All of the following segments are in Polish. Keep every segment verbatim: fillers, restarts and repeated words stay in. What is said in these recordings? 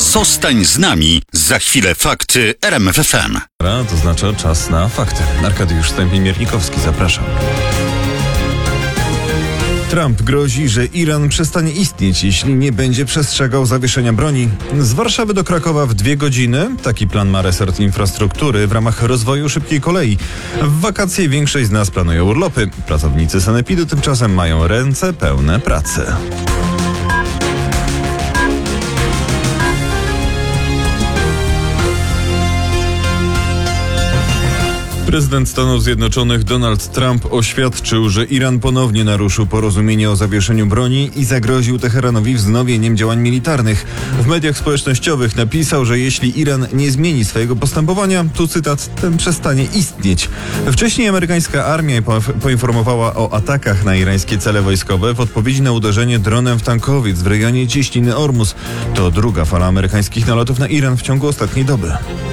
Zostań z nami. Za chwilę fakty R M F F M. To znaczy czas na fakty. Arkadiusz Stępień-Miernikowski, zapraszam. Trump grozi, że Iran przestanie istnieć, jeśli nie będzie przestrzegał zawieszenia broni. Z Warszawy do Krakowa w dwie godziny. Taki plan ma resort infrastruktury w ramach rozwoju szybkiej kolei. W wakacje większość z nas planuje urlopy. Pracownicy sanepidu tymczasem mają ręce pełne pracy. Prezydent Stanów Zjednoczonych Donald Trump oświadczył, że Iran ponownie naruszył porozumienie o zawieszeniu broni i zagroził Teheranowi wznowieniem działań militarnych. W mediach społecznościowych napisał, że jeśli Iran nie zmieni swojego postępowania, to cytat, ten przestanie istnieć. Wcześniej amerykańska armia poinformowała o atakach na irańskie cele wojskowe w odpowiedzi na uderzenie dronem w tankowiec w rejonie Cieśniny Ormus. To druga fala amerykańskich nalotów na Iran w ciągu ostatniej doby.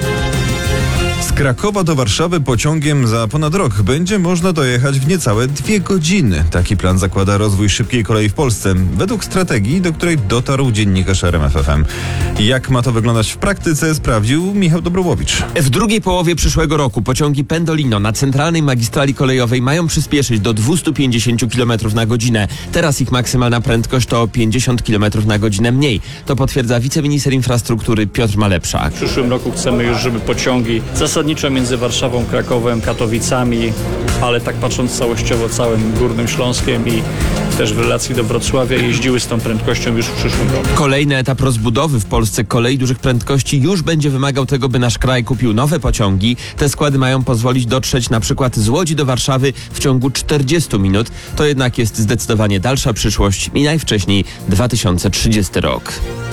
Z Krakowa do Warszawy pociągiem za ponad rok będzie można dojechać w niecałe dwie godziny. Taki plan zakłada rozwój szybkiej kolei w Polsce, według strategii, do której dotarł dziennikarz R M F F M. Jak ma to wyglądać w praktyce, sprawdził Michał Dobrowowicz. W drugiej połowie przyszłego roku pociągi Pendolino na centralnej magistrali kolejowej mają przyspieszyć do dwieście pięćdziesiąt kilometrów na godzinę. Teraz ich maksymalna prędkość to pięćdziesiąt kilometrów na godzinę mniej. To potwierdza wiceminister infrastruktury Piotr Malepszak. W przyszłym roku chcemy już, żeby pociągi zasadniczo między Warszawą, Krakowem, Katowicami, ale tak patrząc całościowo całym Górnym Śląskiem i też w relacji do Wrocławia jeździły z tą prędkością już w przyszłym roku. Kolejny etap rozbudowy w Polsce kolei dużych prędkości już będzie wymagał tego, by nasz kraj kupił nowe pociągi. Te składy mają pozwolić dotrzeć na przykład z Łodzi do Warszawy w ciągu czterdziestu minut. To jednak jest zdecydowanie dalsza przyszłość i najwcześniej dwa tysiące trzydziesty rok.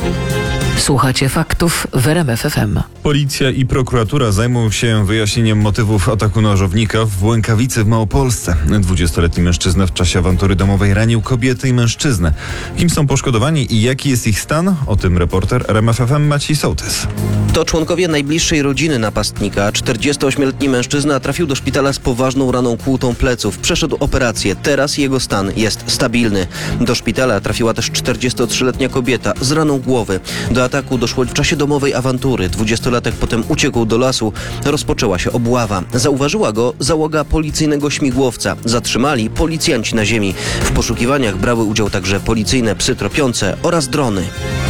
Słuchacie faktów w R M F F M. Policja i prokuratura zajmą się wyjaśnieniem motywów ataku nożownika w Błękawicy w Małopolsce. dwudziestoletni mężczyzna w czasie awantury domowej ranił kobietę i mężczyznę. Kim są poszkodowani i jaki jest ich stan? O tym reporter R M F F M Maciej Sołtys. To członkowie najbliższej rodziny napastnika. czterdziestoośmioletni mężczyzna trafił do szpitala z poważną raną kłutą pleców. Przeszedł operację. Teraz jego stan jest stabilny. Do szpitala trafiła też czterdziestotrzyletnia kobieta z raną głowy. Do ataku doszło w czasie domowej awantury. dwudziestolatek potem uciekł do lasu. Rozpoczęła się obława. Zauważyła go załoga policyjnego śmigłowca. Zatrzymali policjanci na ziemi. W poszukiwaniach brały udział także policyjne psy tropiące oraz drony.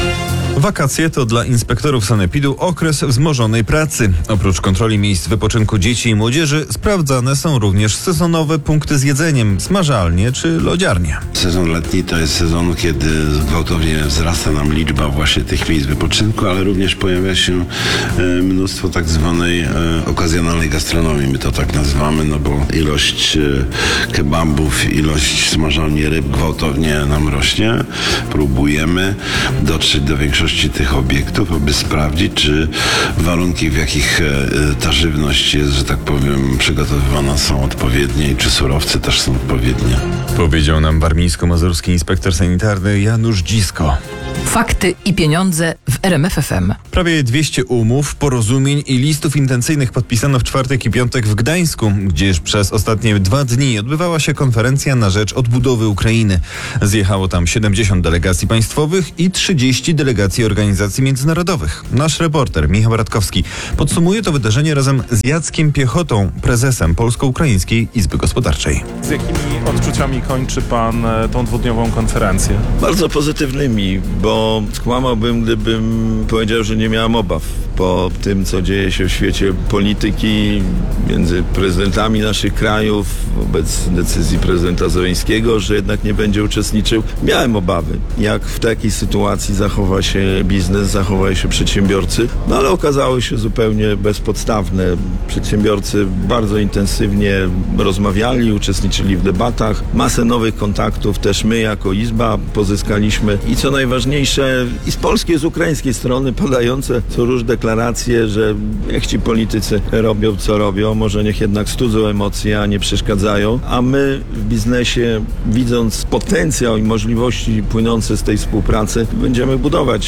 Wakacje to dla inspektorów sanepidu okres wzmożonej pracy. Oprócz kontroli miejsc wypoczynku dzieci i młodzieży sprawdzane są również sezonowe punkty z jedzeniem, smażalnie czy lodziarnie. Sezon letni to jest sezon, kiedy gwałtownie wzrasta nam liczba właśnie tych miejsc wypoczynku, ale również pojawia się e, mnóstwo tak zwanej e, okazjonalnej gastronomii. My to tak nazywamy, no bo ilość e, kebabów, ilość smażalni ryb gwałtownie nam rośnie. Próbujemy dotrzeć do większości tych obiektów, aby sprawdzić, czy warunki, w jakich ta żywność jest, że tak powiem, przygotowywana, są odpowiednie i czy surowce też są odpowiednie. Powiedział nam warmińsko-mazurski inspektor sanitarny Janusz Dzisko. Fakty i pieniądze w R M F F M. Prawie dwieście umów, porozumień i listów intencyjnych podpisano w czwartek i piątek w Gdańsku, gdzież przez ostatnie dwa dni odbywała się konferencja na rzecz odbudowy Ukrainy. Zjechało tam siedemdziesiąt delegacji państwowych i trzydzieści delegacji organizacji międzynarodowych. Nasz reporter Michał Radkowski podsumuje to wydarzenie razem z Jackiem Piechotą, prezesem Polsko-Ukraińskiej Izby Gospodarczej. Z jakimi odczuciami kończy pan tą dwudniową konferencję? Bardzo pozytywnymi, bo skłamałbym, gdybym powiedział, że nie miałem obaw. Po tym, co dzieje się w świecie polityki między prezydentami naszych krajów, wobec decyzji prezydenta Zełenskiego, że jednak nie będzie uczestniczył, miałem obawy, jak w takiej sytuacji zachowa się biznes, zachowają się przedsiębiorcy, no ale okazały się zupełnie bezpodstawne. Przedsiębiorcy bardzo intensywnie rozmawiali, uczestniczyli w debatach, masę nowych kontaktów też my jako Izba pozyskaliśmy i co najważniejsze i z polskiej, i z ukraińskiej strony padające co róż deklaracje, że niech ci politycy robią co robią, może niech jednak studzą emocje, a nie przeszkadzają, a my w biznesie, widząc potencjał i możliwości płynące z tej współpracy, będziemy budować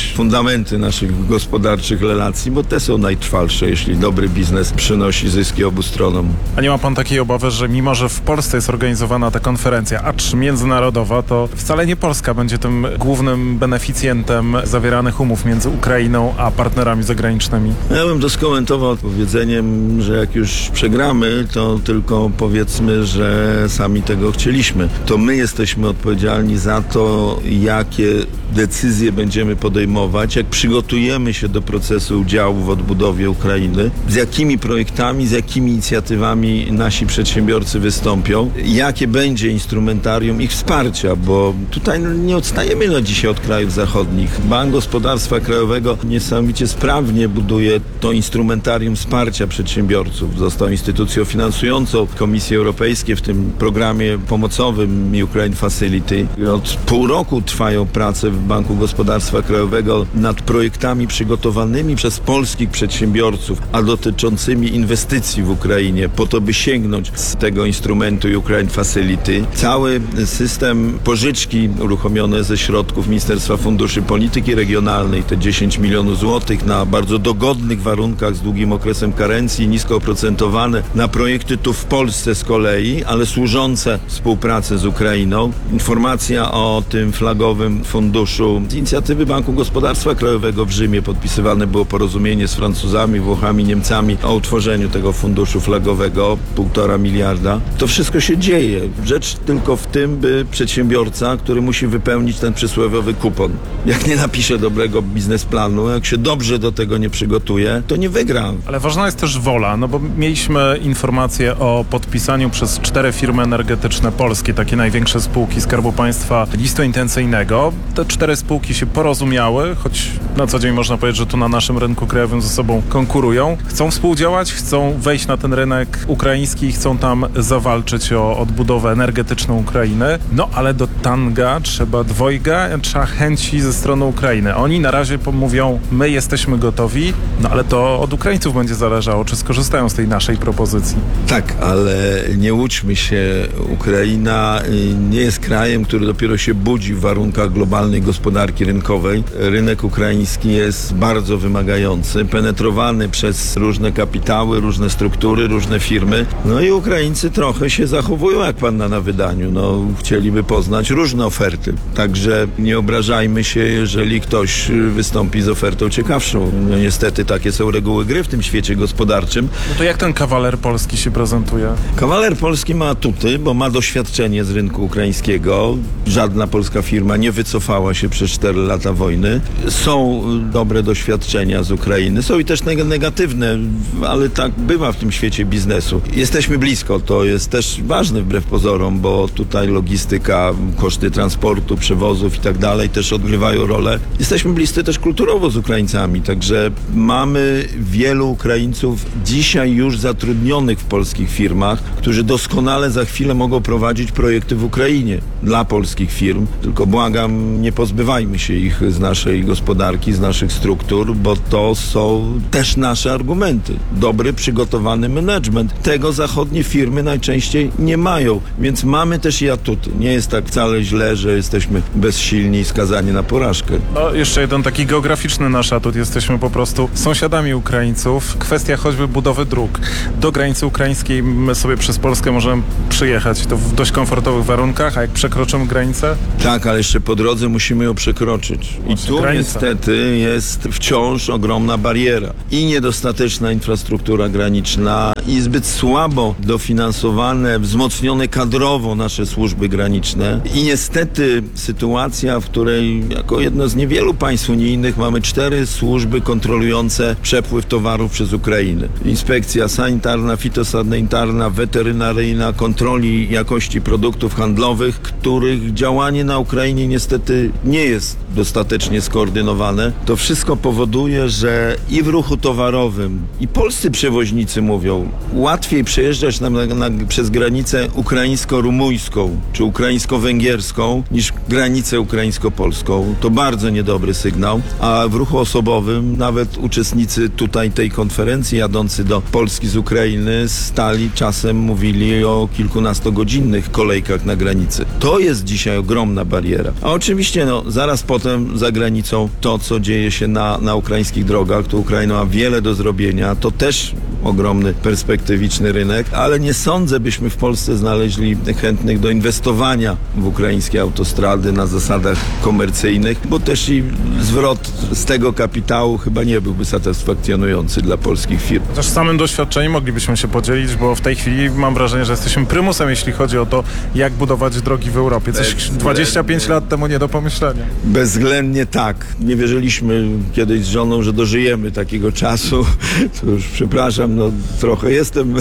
budować fundamenty naszych gospodarczych relacji, bo te są najtrwalsze, jeśli dobry biznes przynosi zyski obu stronom. A nie ma pan takiej obawy, że mimo, że w Polsce jest organizowana ta konferencja, acz międzynarodowa, to wcale nie Polska będzie tym głównym beneficjentem zawieranych umów między Ukrainą a partnerami zagranicznymi? Ja bym to skomentował powiedzeniem, że jak już przegramy, to tylko powiedzmy, że sami tego chcieliśmy. To my jesteśmy odpowiedzialni za to, jakie decyzje będziemy podejmować, jak przygotujemy się do procesu udziału w odbudowie Ukrainy, z jakimi projektami, z jakimi inicjatywami nasi przedsiębiorcy wystąpią, jakie będzie instrumentarium ich wsparcia, bo tutaj nie odstajemy na dzisiaj od krajów zachodnich. Bank Gospodarstwa Krajowego niesamowicie sprawnie buduje to instrumentarium wsparcia przedsiębiorców. Został instytucją finansującą Komisji Europejskiej w tym programie pomocowym Ukraine Facility. Od pół roku trwają prace w Banku Gospodarstwa Krajowego nad projektami przygotowanymi przez polskich przedsiębiorców, a dotyczącymi inwestycji w Ukrainie, po to, by sięgnąć z tego instrumentu Ukraine Facility. Cały system pożyczki uruchomione ze środków Ministerstwa Funduszy Polityki Regionalnej, te dziesięć milionów złotych na bardzo dogodnych warunkach z długim okresem karencji, nisko oprocentowane na projekty tu w Polsce z kolei, ale służące współpracy z Ukrainą. Informacja o tym flagowym funduszu z inicjatywy Banku Gospodarstwa Krajowego w Rzymie podpisywane było porozumienie z Francuzami, Włochami, Niemcami o utworzeniu tego funduszu flagowego, półtora miliarda. To wszystko się dzieje. Rzecz tylko w tym, by przedsiębiorca, który musi wypełnić ten przysłowiowy kupon, jak nie napisze dobrego biznesplanu, jak się dobrze do tego nie przygotuje, to nie wygra. Ale ważna jest też wola, no bo mieliśmy informację o podpisaniu przez cztery firmy energetyczne polskie, takie największe spółki Skarbu Państwa, listu intencyjnego. Te cztery spółki się porozumiały, choć na co dzień można powiedzieć, że tu na naszym rynku krajowym ze sobą konkurują. Chcą współdziałać, chcą wejść na ten rynek ukraiński, chcą tam zawalczyć o odbudowę energetyczną Ukrainy. No ale do tanga trzeba dwojga, trzeba chęci ze strony Ukrainy. Oni na razie mówią, my jesteśmy gotowi, no ale to od Ukraińców będzie zależało, czy skorzystają z tej naszej propozycji. Tak, ale nie łudźmy się, Ukraina nie jest krajem, który dopiero się budzi w warunkach globalnej gospodarki rynkowej. Rynek ukraiński jest bardzo wymagający, penetrowany przez różne kapitały, różne struktury, różne firmy. No i Ukraińcy trochę się zachowują jak panna na wydaniu. No, chcieliby poznać różne oferty. Także nie obrażajmy się, jeżeli ktoś wystąpi z ofertą ciekawszą. No niestety takie są reguły gry w tym świecie gospodarczym. No to jak ten kawaler polski się prezentuje? Kawaler polski ma atuty, bo ma doświadczenie z rynku ukraińskiego. Żadna polska firma nie wycofała się przez cztery lata wojny. Są dobre doświadczenia z Ukrainy. Są i też negatywne, ale tak bywa w tym świecie biznesu. Jesteśmy blisko, to jest też ważne wbrew pozorom, bo tutaj logistyka, koszty transportu, przewozów i tak dalej też odgrywają rolę. Jesteśmy bliscy też kulturowo z Ukraińcami, także mamy wielu Ukraińców dzisiaj już zatrudnionych w polskich firmach, którzy doskonale za chwilę mogą prowadzić projekty w Ukrainie dla polskich firm. Tylko błagam, nie pozbywajmy się ich z naszej gospodarki, z naszych struktur, bo to są też nasze argumenty. Dobry, przygotowany management. Tego zachodnie firmy najczęściej nie mają, więc mamy też i atuty. Nie jest tak wcale źle, że jesteśmy bezsilni i skazani na porażkę. No, jeszcze jeden taki geograficzny nasz atut. Jesteśmy po prostu sąsiadami Ukraińców. Kwestia choćby budowy dróg. Do granicy ukraińskiej my sobie przez Polskę możemy przyjechać. To w dość komfortowych warunkach, a jak przekroczymy granicę? Tak, ale jeszcze po drodze musimy ją przekroczyć. I tu granica. niestety jest wciąż ogromna bariera. I niedostateczna infrastruktura graniczna, i zbyt słabo dofinansowane, wzmocnione kadrowo nasze służby graniczne. I niestety sytuacja, w której jako jedno z niewielu państw unijnych mamy cztery służby kontrolujące przepływ towarów przez Ukrainę. Inspekcja sanitarna, fitosanitarna, weterynaryjna, kontroli jakości produktów handlowych, których działanie na Ukrainie niestety nie jest dostatecznie skoordynowane. To wszystko powoduje, że i w ruchu towarowym, i polscy przewoźnicy mówią, łatwiej przejeżdżać nam na, na, przez granicę ukraińsko-rumuńską czy ukraińsko-węgierską niż granicę ukraińsko-polską. To bardzo niedobry sygnał. A w ruchu osobowym nawet uczestnicy tutaj tej konferencji jadący do Polski z Ukrainy stali czasem mówili o kilkunastogodzinnych kolejkach na granicy. To jest dzisiaj ogromna bariera. A oczywiście no, zaraz potem za granicą to, co co dzieje się na, na ukraińskich drogach. Tu Ukraina ma wiele do zrobienia. To też ogromny, perspektywiczny rynek, ale nie sądzę, byśmy w Polsce znaleźli chętnych do inwestowania w ukraińskie autostrady na zasadach komercyjnych, bo też i zwrot z tego kapitału chyba nie byłby satysfakcjonujący dla polskich firm. Też samym doświadczeniem moglibyśmy się podzielić, bo w tej chwili mam wrażenie, że jesteśmy prymusem, jeśli chodzi o to, jak budować drogi w Europie. Coś dwadzieścia pięć lat temu nie do pomyślenia. Bezwzględnie tak. Nie wierzyliśmy kiedyś z żoną, że dożyjemy takiego czasu. To już przepraszam, no trochę jestem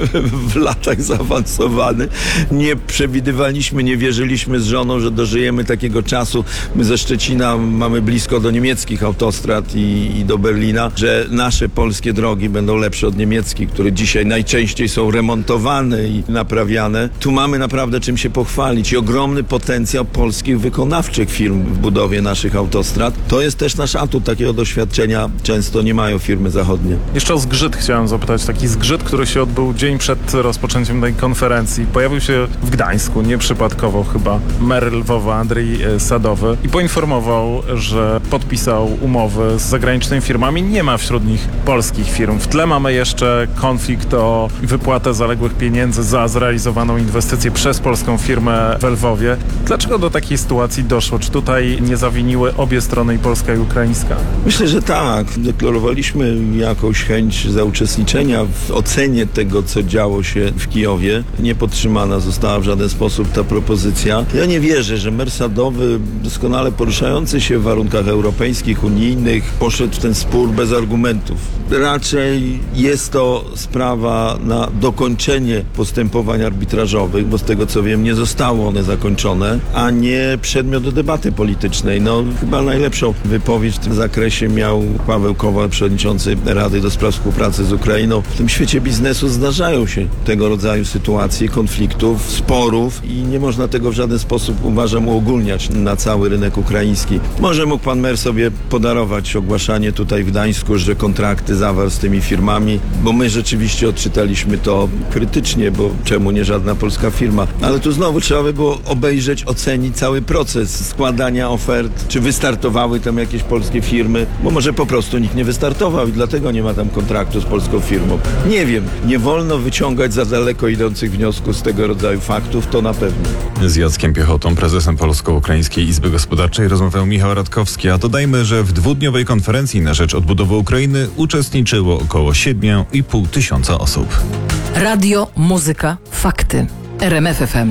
w latach zaawansowany. Nie przewidywaliśmy, nie wierzyliśmy z żoną, że dożyjemy takiego czasu. My ze Szczecina mamy blisko do niemieckich autostrad i, i do Berlina, że nasze polskie drogi będą lepsze od niemieckich, które dzisiaj najczęściej są remontowane i naprawiane. Tu mamy naprawdę czym się pochwalić i ogromny potencjał polskich wykonawczych firm w budowie naszych autostrad. To jest też nasz atut. Takiego doświadczenia często nie mają firmy zachodnie. Jeszcze o zgrzyt chciałem zapytać. Taki zgrzyt, który się odbył dzień przed rozpoczęciem tej konferencji. Pojawił się w Gdańsku, nieprzypadkowo chyba, mer Lwowa Andrzej Sadowy i poinformował, że podpisał umowy z zagranicznymi firmami. Nie ma wśród nich polskich firm. W tle mamy jeszcze konflikt o wypłatę zaległych pieniędzy za zrealizowaną inwestycję przez polską firmę w Lwowie. Dlaczego do takiej sytuacji doszło? Czy tutaj nie zawiniły obie strony, i polska i ukraińska? Myślę, że tak. Deklarowaliśmy jakąś chęć zauczestniczenia w ocenie tego, co działo się w Kijowie. Nie podtrzymana została w żaden sposób ta propozycja. Ja nie wierzę, że mer Sadowy, doskonale poruszający się w warunkach europejskich, unijnych, poszedł w ten spór bez argumentów. Raczej jest to sprawa na dokończenie postępowań arbitrażowych, bo z tego co wiem, nie zostały one zakończone, a nie przedmiot do debaty politycznej. No, chyba najlepszą wypowiedź w tym zakresie miał Paweł Kowal, przewodniczący Rady do Spraw Współpracy z Ukrainą. W tym świecie biznesu zdarzają się tego rodzaju sytuacje, konfliktów, sporów i nie można tego w żaden sposób, uważam, uogólniać na cały rynek ukraiński. Może mógł pan mer sobie podarować ogłaszanie tutaj w Gdańsku, że kontrakty zawarł z tymi firmami, bo my rzeczywiście odczytaliśmy to krytycznie, bo czemu nie żadna polska firma. Ale tu znowu trzeba by było obejrzeć, ocenić cały proces składania ofert, czy wystartowały tam jakieś polskie firmy, bo może po prostu nikt nie wystartował i dlatego nie ma tam kontraktu z polską firmą. Nie wiem, nie wolno wyciągać za daleko idących wniosków z tego rodzaju faktów, to na pewno. Z Jackiem Piechotą, prezesem Polsko-Ukraińskiej Izby Gospodarczej, rozmawiał Michał Radkowski, a dodajmy, że w dwudniowej konferencji na rzecz odbudowy Ukrainy uczestniczyło około siedem i pół tysiąca osób. Radio, muzyka, fakty. R M F F M.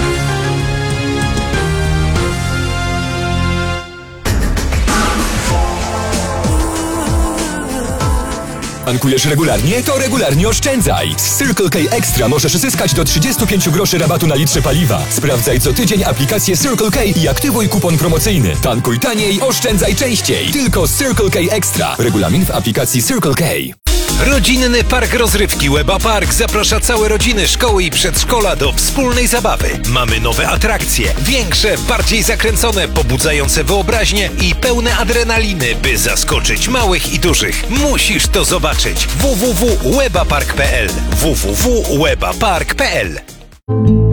Tankujesz regularnie? To regularnie oszczędzaj! Z Circle K Extra możesz zyskać do trzydzieści pięć groszy rabatu na litrze paliwa. Sprawdzaj co tydzień aplikację Circle K i aktywuj kupon promocyjny. Tankuj taniej, oszczędzaj częściej. Tylko z Circle K Extra. Regulamin w aplikacji Circle K. Rodzinny Park Rozrywki Łeba Park zaprasza całe rodziny, szkoły i przedszkola do wspólnej zabawy. Mamy nowe atrakcje, większe, bardziej zakręcone, pobudzające wyobraźnię i pełne adrenaliny, by zaskoczyć małych i dużych. Musisz to zobaczyć. w w w kropka łeba park kropka p l w w w kropka łeba park kropka p l